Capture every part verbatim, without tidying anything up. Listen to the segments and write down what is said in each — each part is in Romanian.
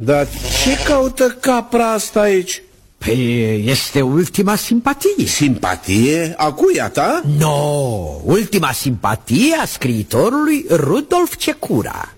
Dar ce caută capra asta aici? Păi este ultima simpatie. Simpatie? A cui, a ta? No, ultima simpatie a scriitorului Rudolf Cecura.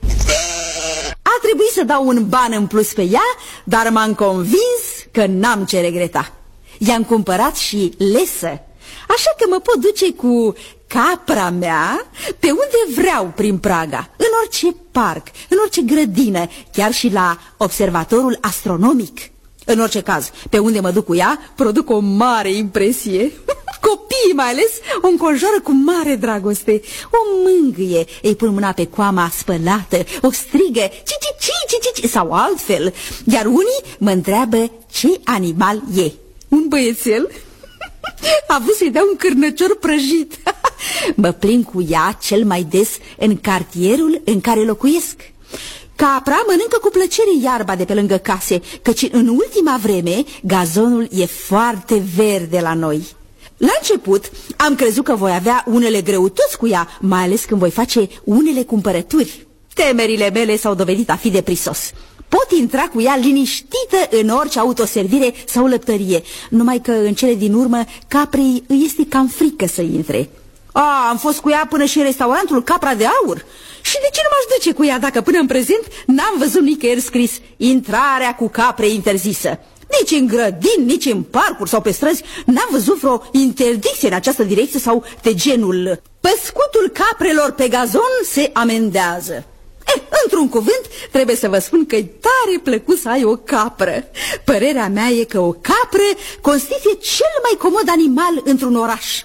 A trebuit să dau un ban în plus pe ea, dar m-am convins că n-am ce regreta. I-am cumpărat și lesă, așa că mă pot duce cu capra mea pe unde vreau prin Praga, în orice parc, în orice grădină, chiar și la observatorul astronomic. În orice caz, pe unde mă duc cu ea, produc o mare impresie. Copiii mai ales o înconjoară cu mare dragoste, o mângâie, îi pun mâna pe coama spălată, o strigă ci, ci, ci, ci, ci, sau altfel, iar unii mă întreabă ce animal e. Un băiețel a vrut să-i dea un cârnăcior prăjit. Mă plimb cu ea cel mai des în cartierul în care locuiesc. Capra mănâncă cu plăcere iarba de pe lângă case, căci în ultima vreme gazonul e foarte verde la noi. La început am crezut că voi avea unele greutăți cu ea, mai ales când voi face unele cumpărături. Temerile mele s-au dovedit a fi de prisos. Pot intra cu ea liniștită în orice autoservire sau lăptărie, numai că în cele din urmă caprei îi este cam frică să intre. A, am fost cu ea până și în restaurantul Capra de Aur. Și de ce nu m-aș duce cu ea dacă până în prezent n-am văzut nicăieri scris intrarea cu capre interzisă? Nici în grădini, nici în parcuri sau pe străzi n-am văzut vreo interdicție în această direcție sau de genul păscutul caprelor pe gazon se amendează. Eh, într-un cuvânt, trebuie să vă spun că e tare plăcut să ai o capră. Părerea mea e că o capră constituie cel mai comod animal într-un oraș.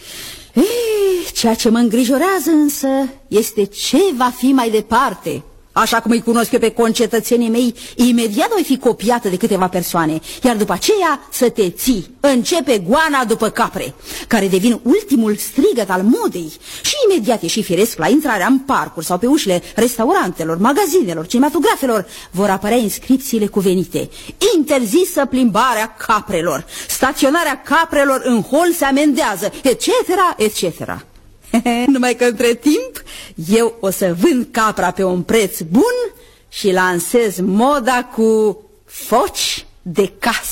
Ei, ceea ce mă îngrijorează însă este ce va fi mai departe. Așa cum îi cunosc eu pe concetățenii mei, imediat voi fi copiată de câteva persoane, iar după aceea să te ții. Începe goana după capre, care devin ultimul strigăt al modei. Și imediat e și firesc la intrarea în parcuri sau pe ușile restaurantelor, magazinelor, cinematografelor vor apărea inscripțiile cuvenite. Interzisă plimbarea caprelor, staționarea caprelor în hol se amendează, etc, et cetera. Numai că între timp eu o să vând capra pe un preț bun și lansez moda cu foci de casă.